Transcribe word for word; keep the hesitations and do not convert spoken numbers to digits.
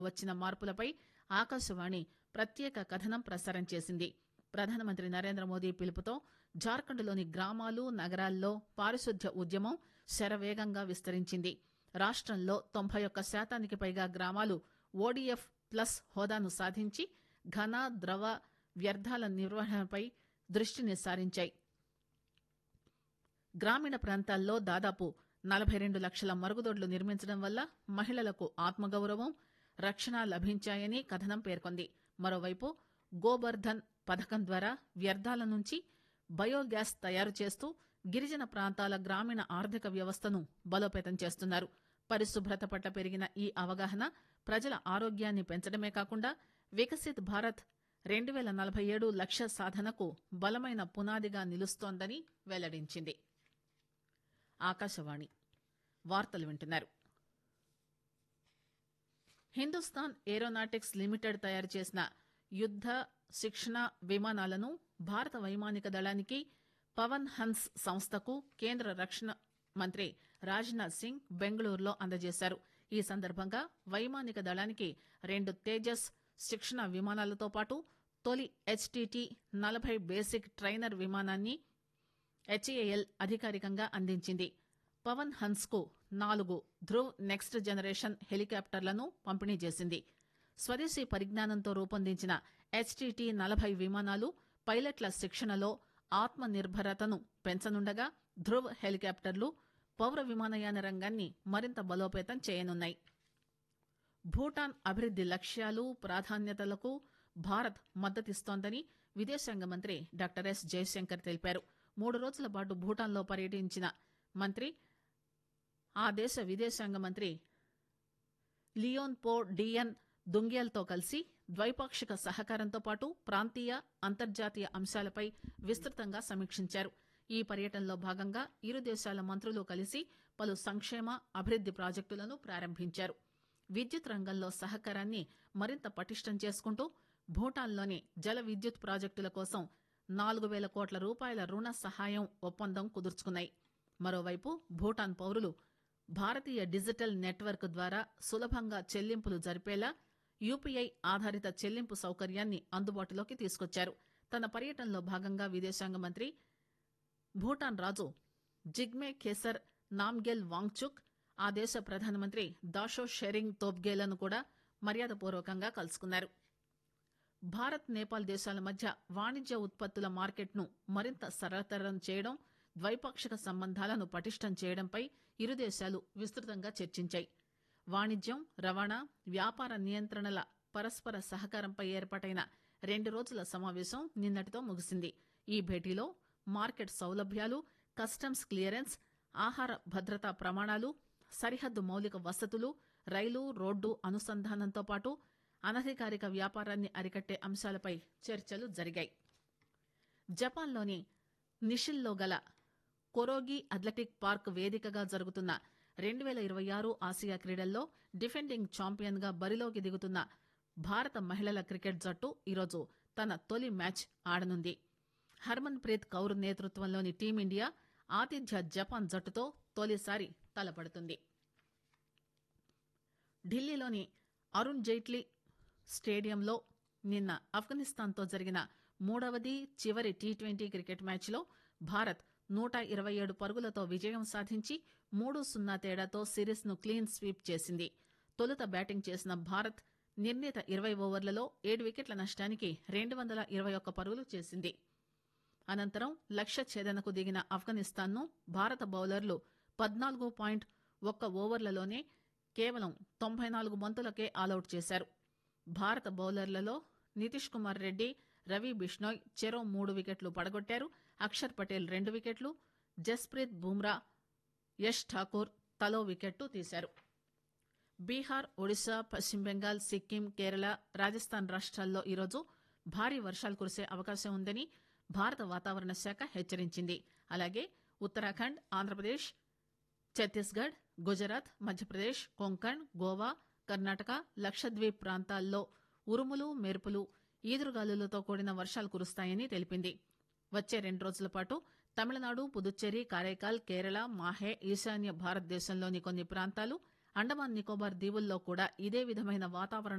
వచ్చిన మార్పులపై ఆకాశవాణి ప్రత్యేక కథనం ప్రసారం చేసింది. ప్రధానమంత్రి నరేంద్ర మోదీ పిలుపుతో జార్ఖండ్లోని గ్రామాలు నగరాల్లో పారిశుద్ధ్య ఉద్యమం శరవేగంగా విస్తరించింది. రాష్టంలో తొంభై ఒక్క శాతానికి పైగా గ్రామాలు ఓడీఎఫ్ ప్లస్ హోదాను సాధించి ఘన ద్రవ వ్యర్థాల నిర్వహణపై దృష్టిని సారించాయి. గ్రామీణ ప్రాంతాల్లో దాదాపు నలభై రెండు లక్షల మరుగుదొడ్లు నిర్మించడం వల్ల మహిళలకు ఆత్మగౌరవం, రక్షణ లభించాయని కథనం పేర్కొంది. మరోవైపు గోబర్ధన్ పథకం ద్వారా వ్యర్థాల నుంచి బయోగ్యాస్ తయారు చేస్తూ గిరిజన ప్రాంతాల గ్రామీణ ఆర్థిక వ్యవస్థను బలోపేతం చేస్తున్నారు. పరిశుభ్రత పట్ల పెరిగిన ఈ అవగాహన ప్రజల ఆరోగ్యాన్ని పెంచడమే కాకుండా వికసిత్ భారత్ రెండు పేల నలభై ఏడు లక్ష్య సాధనకు బలమైన పునాదిగా నిలుస్తోందని వెల్లడించింది. ఆకాశవాణి వార్తలు వింటున్నారు. హిందుస్థాన్ ఏరోనాటిక్స్ లిమిటెడ్ తయారు చేసిన యుద్ద శిక్షణ విమానాలను భారత వైమానిక దళానికి పవన్ హన్స్ సంస్థకు కేంద్ర రక్షణ మంత్రి రాజ్నాథ్ సింగ్ బెంగళూరులో అందజేశారు. ఈ సందర్భంగా వైమానిక దళానికి రెండు తేజస్ శిక్షణ విమానాలతో పాటు తొలి హెచ్టీటీ నలభై బేసిక్ ట్రైనర్ విమానాన్ని హెచ్ఏఎల్ అధికారికంగా అందించింది. పవన్ హన్స్ కు నాలుగు ధ్రువ్ నెక్స్ట్ జనరేషన్ హెలికాప్టర్లను పంపిణీ చేసింది. స్వదేశీ పరిజ్ఞానంతో రూపొందించిన హెచ్టీటీ నలభై విమానాలు పైలట్ల శిక్షణలో ఆత్మ నిర్భరతను పెంచనుండగా ధ్రువ్ హెలికాప్టర్లు పౌర విమానయాన రంగాన్ని మరింత బలోపేతం చేయనున్నాయి. భూటాన్ అభివృద్ది లక్ష్యాలు, ప్రాధాన్యతలకు భారత్ మద్దతిస్తోందని విదేశాంగ మంత్రి డాక్టర్ ఎస్ జయశంకర్ తెలిపారు. మూడు రోజుల పాటు భూటాన్లో పర్యటించిన మంత్రి ఆ దేశ విదేశాంగ మంత్రి లియోన్ పో డియన్ దుంగ్యాల్తో కలిసి ద్వైపాక్షిక సహకారంతో పాటు ప్రాంతీయ, అంతర్జాతీయ అంశాలపై విస్తృతంగా సమీక్షించారు. ఈ పర్యటనలో భాగంగా ఇరు దేశాల మంత్రులు కలిసి పలు సంక్షేమ, అభివృద్ది ప్రాజెక్టులను ప్రారంభించారు. విద్యుత్ రంగంలో సహకారాన్ని మరింత పటిష్టం చేసుకుంటూ భూటాన్లోని జల విద్యుత్ ప్రాజెక్టుల కోసం నాలుగు పేల కోట్ల రూపాయల రుణ సహాయం ఒప్పందం కుదుర్చుకున్నాయి. మరోవైపు భూటాన్ పౌరులు భారతీయ డిజిటల్ నెట్వర్క్ ద్వారా సులభంగా చెల్లింపులు జరిపేలా యూపీఐ ఆధారిత చెల్లింపు సౌకర్యాన్ని అందుబాటులోకి తీసుకొచ్చారు. తన పర్యటనలో భాగంగా విదేశాంగ మంత్రి భూటాన్ రాజు జిగ్మే ఖేసర్ నామ్గెల్ వాంగ్చుక్, ఆ దేశ ప్రధానమంత్రి దాషో షెరింగ్ తోబ్గేలను కూడా మర్యాదపూర్వకంగా కలుసుకున్నారు. భారత్, నేపాల్ దేశాల మధ్య వాణిజ్య ఉత్పత్తుల మార్కెట్ను మరింత సరళతరం చేయడం, ద్వైపాక్షిక సంబంధాలను పటిష్టం చేయడంపై ఇరు దేశాలు విస్తృతంగా చర్చించాయి. వాణిజ్యం, రవాణా, వ్యాపార నియంత్రణల పరస్పర సహకారంపై ఏర్పాటైన రెండు రోజుల సమావేశం నిన్నటితో ముగిసింది. ఈ భేటీలో మార్కెట్ సౌలభ్యాలు, కస్టమ్స్ క్లియరెన్స్, ఆహార భద్రతా ప్రమాణాలు, సరిహద్దు మౌలిక వసతులు, రైలు, రోడ్డు అనుసంధానంతో పాటు అనధికారిక వ్యాపారాన్ని అరికట్టే అంశాలపై చర్చలు జరిగాయి. జపాన్లోని నిషిల్లో గల కొరోగి అథ్లెటిక్ పార్క్ వేదికగా జరుగుతున్న రెండు పేల ఇరవై ఆరు ఆసియా క్రీడల్లో డిఫెండింగ్ ఛాంపియన్ గా బరిలోకి దిగుతున్న భారత మహిళల క్రికెట్ జట్టు ఈరోజు తన తొలి మ్యాచ్ ఆడనుంది. హర్మన్ ప్రీత్ కౌర్ నేతృత్వంలోని టీమిండియా ఆతిథ్య జపాన్ జట్టుతో తొలిసారి తలపడుతుంది. ఢిల్లీలోని అరుణ్ జైట్లీ స్టేడియంలో నిన్న ఆఫ్ఘనిస్తాన్తో జరిగిన మూడవది, చివరి టీ ట్వంటీ క్రికెట్ మ్యాచ్లో భారత్ నూట ఇరవై ఏడు పరుగులతో విజయం సాధించి మూడు సున్నా తేడాతో సిరీస్ ను క్లీన్ స్వీప్ చేసింది. తొలుత బ్యాటింగ్ చేసిన భారత్ నిర్ణీత ఇరవై ఓవర్లలో ఏడు వికెట్ల నష్టానికి రెండు వందల ఇరవై ఒక్క పరుగులు చేసింది. అనంతరం లక్ష్య ఛేదనకు దిగిన ఆఫ్ఘనిస్తాన్ ను భారత బౌలర్లు పద్నాలుగు పాయింట్ ఒక్క ఓవర్లలోనే కేవలం తొంభై నాలుగు బంతులకే ఆలౌట్ చేశారు. భారత బౌలర్లలో నితీష్ కుమార్ రెడ్డి, రవి బిష్నోయ్ చెరో మూడు వికెట్లు పడగొట్టారు. అక్షర్ పటేల్ రెండు వికెట్లు, జస్ప్రీత్ బుమ్రా, యష్ ఠాకూర్ తలో వికెట్టు తీశారు. బీహార్, ఒడిశా, పశ్చిమ బెంగాల్, సిక్కిం, కేరళ, రాజస్థాన్ రాష్ట్రాల్లో ఈరోజు భారీ వర్షాలు కురిసే అవకాశం ఉందని భారత వాతావరణ శాఖ హెచ్చరించింది. అలాగే ఉత్తరాఖండ్, ఆంధ్రప్రదేశ్, ఛత్తీస్గఢ్, గుజరాత్, మధ్యప్రదేశ్, కొంకణ్, గోవా, కర్ణాటక, లక్షద్వీప్ ప్రాంతాల్లో ఉరుములు, మెరుపులు, ఈదురుగాలులతో కూడిన వర్షాలు కురుస్తాయని తెలిపింది. వచ్చే రెండు రోజుల పాటు తమిళనాడు, పుదుచ్చేరి, కారైకాల్, కేరళ, మాహే, ఈశాన్య భారతదేశంలోని కొన్ని ప్రాంతాలు, అండమాన్ నికోబార్ దీవుల్లో కూడా ఇదే విధమైన వాతావరణం